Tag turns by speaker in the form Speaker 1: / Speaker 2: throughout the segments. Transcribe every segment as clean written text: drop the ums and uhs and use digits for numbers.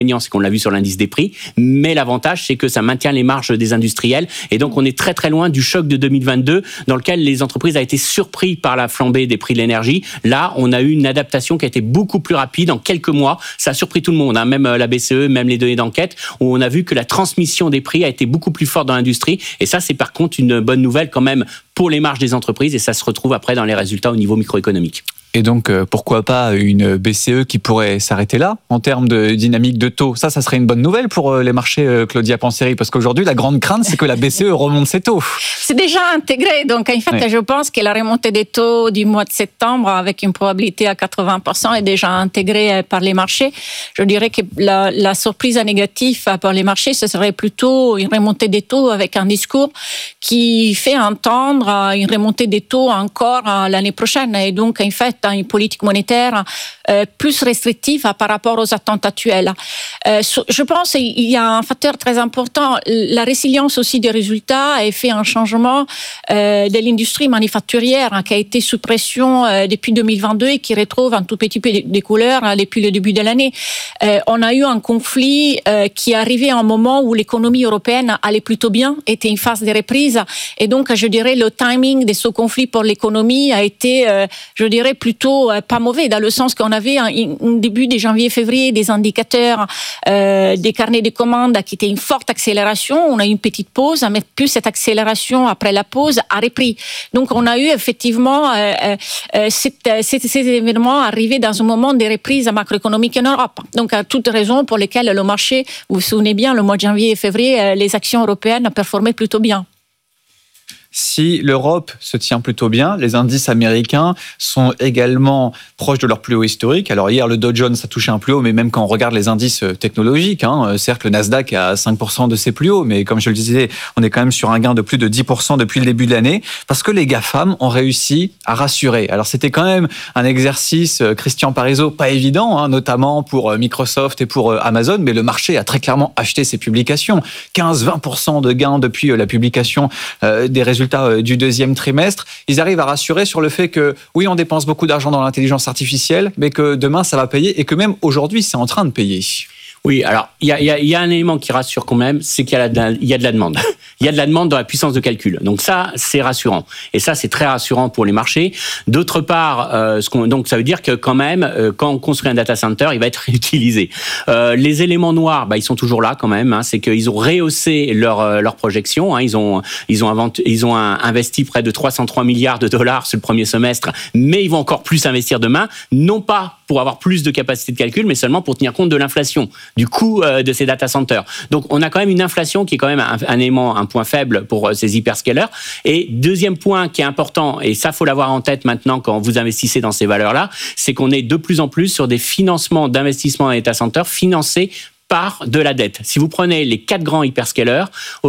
Speaker 1: c'est qu'on l'a vu sur l'indice des prix, mais l'avantage, c'est que ça maintient les marges des industriels. Et donc, on est très, très loin du choc de 2022, dans lequel les entreprises ont été surpris par la flambée des prix de l'énergie. Là, on a eu une adaptation qui a été beaucoup plus rapide. En quelques mois, ça a surpris tout le monde, même la BCE, même les données d'enquête, où on a vu que la transmission des prix a été beaucoup plus forte dans l'industrie. Et ça, c'est par contre une bonne nouvelle quand même pour les marges des entreprises. Et ça se retrouve après dans les résultats au niveau microéconomique.
Speaker 2: Et donc, pourquoi pas une BCE qui pourrait s'arrêter là en termes de dynamique de taux? Ça serait une bonne nouvelle pour les marchés, Claudia Panseri, parce qu'aujourd'hui, la grande crainte, c'est que la BCE remonte ses taux.
Speaker 3: C'est déjà intégré. Donc, en fait, je pense que la remontée des taux du mois de septembre, avec une probabilité à 80%, est déjà intégrée par les marchés. Je dirais que la surprise négative par les marchés, ce serait plutôt une remontée des taux avec un discours qui fait entendre une remontée des taux encore l'année prochaine. Et donc, en fait, une politique monétaire plus restrictive par rapport aux attentes actuelles. Je pense qu'il y a un facteur très important, la résilience aussi des résultats et fait un changement de l'industrie manufacturière qui a été sous pression depuis 2022 et qui retrouve un tout petit peu des couleurs depuis le début de l'année. On a eu un conflit qui est arrivé à un moment où l'économie européenne allait plutôt bien, était en phase de reprise. Et donc, je dirais, le timing de ce conflit pour l'économie a été, je dirais, plutôt pas mauvais, dans le sens qu'on avait un début de janvier-février des indicateurs, des carnets de commandes qui étaient une forte accélération. On a eu une petite pause, mais plus cette accélération après la pause a repris. Donc, on a eu effectivement ces événements arrivés dans un moment de reprise macroéconomique en Europe. Donc, à toutes raisons pour lesquelles le marché, vous vous souvenez bien, le mois de janvier et février, les actions européennes performaient plutôt bien.
Speaker 2: Si l'Europe se tient plutôt bien, les indices américains sont également proches de leur plus haut historique. Alors hier, le Dow Jones a touché un plus haut, mais même quand on regarde les indices technologiques, certes, le Nasdaq est à 5% de ses plus hauts, mais comme je le disais, on est quand même sur un gain de plus de 10% depuis le début de l'année, parce que les GAFAM ont réussi à rassurer. Alors c'était quand même un exercice, Christian Parizeau, pas évident, notamment pour Microsoft et pour Amazon, mais le marché a très clairement acheté ces publications. 15-20% de gains depuis la publication des résultats du deuxième trimestre. Ils arrivent à rassurer sur le fait que, oui, on dépense beaucoup d'argent dans l'intelligence artificielle, mais que demain, ça va payer et que même aujourd'hui, c'est en train de payer.
Speaker 1: Oui, alors il y a un élément qui rassure quand même, c'est qu'il y a de la demande. Il y a de la demande dans la puissance de calcul. Donc ça, c'est rassurant. Et ça, c'est très rassurant pour les marchés. D'autre part, donc ça veut dire que quand même, quand on construit un data center, il va être réutilisé. Les éléments noirs, ils sont toujours là quand même. C'est qu'ils ont rehaussé leur projection. Ils ont investi près de 303 milliards de dollars sur le premier semestre, mais ils vont encore plus investir demain, non pas pour avoir plus de capacité de calcul, mais seulement pour tenir compte de l'inflation, du coût de ces data centers. Donc, on a quand même une inflation qui est quand même un élément, un point faible pour ces hyperscalers. Et deuxième point qui est important, et ça, faut l'avoir en tête maintenant quand vous investissez dans ces valeurs-là, c'est qu'on est de plus en plus sur des financements d'investissement dans les data centers financés par de la dette. Si vous prenez les 4 grands hyperscalers,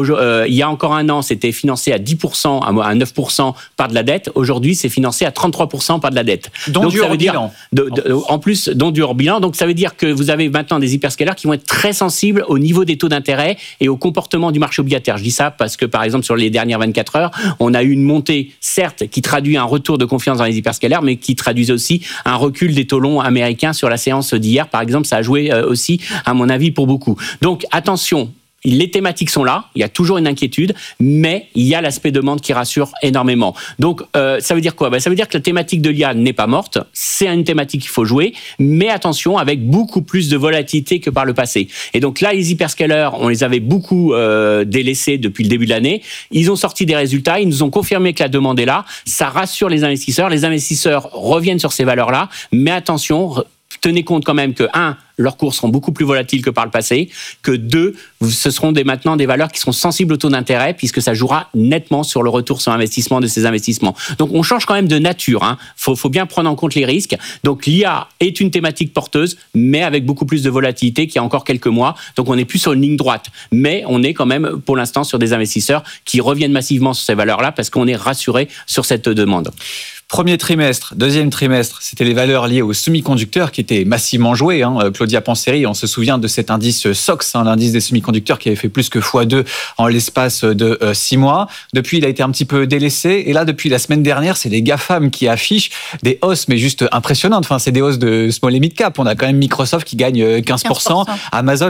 Speaker 1: il y a encore un an, c'était financé à 10%, à 9% par de la dette. Aujourd'hui, c'est financé à 33% par de la dette.
Speaker 2: Donc du hors bilan.
Speaker 1: En plus, donc du hors bilan. Donc ça veut dire que vous avez maintenant des hyperscalers qui vont être très sensibles au niveau des taux d'intérêt et au comportement du marché obligataire. Je dis ça parce que, par exemple, sur les dernières 24 heures, on a eu une montée, certes, qui traduit un retour de confiance dans les hyperscalers, mais qui traduit aussi un recul des taux longs américains sur la séance d'hier. Par exemple, ça a joué aussi, à mon avis, pour beaucoup. Donc, attention, les thématiques sont là, il y a toujours une inquiétude, mais il y a l'aspect demande qui rassure énormément. Donc, ça veut dire quoi ? Ça veut dire que la thématique de l'IA n'est pas morte, c'est une thématique qu'il faut jouer, mais attention, avec beaucoup plus de volatilité que par le passé. Et donc là, les hyperscalers, on les avait beaucoup délaissés depuis le début de l'année. Ils ont sorti des résultats, ils nous ont confirmé que la demande est là, ça rassure les investisseurs reviennent sur ces valeurs-là, mais attention, tenez compte quand même que, 1, leurs cours seront beaucoup plus volatiles que par le passé, que 2, ce seront maintenant des valeurs qui seront sensibles au taux d'intérêt, puisque ça jouera nettement sur le retour sur investissement de ces investissements. Donc on change quand même de nature. Faut bien prendre en compte les risques. Donc l'IA est une thématique porteuse, mais avec beaucoup plus de volatilité qu'il y a encore quelques mois. Donc on n'est plus sur une ligne droite. Mais on est quand même, pour l'instant, sur des investisseurs qui reviennent massivement sur ces valeurs-là, parce qu'on est rassuré sur cette demande.
Speaker 2: Premier trimestre, deuxième trimestre, c'était les valeurs liées aux semi-conducteurs qui étaient massivement jouées. Claudia Panseri, on se souvient de cet indice SOX, l'indice des semi-conducteurs qui avait fait plus que x2 en l'espace de 6 mois. Depuis, il a été un petit peu délaissé. Et là, depuis la semaine dernière, c'est les GAFAM qui affichent des hausses, mais juste impressionnantes. C'est des hausses de small et mid cap. On a quand même Microsoft qui gagne 15%. Amazon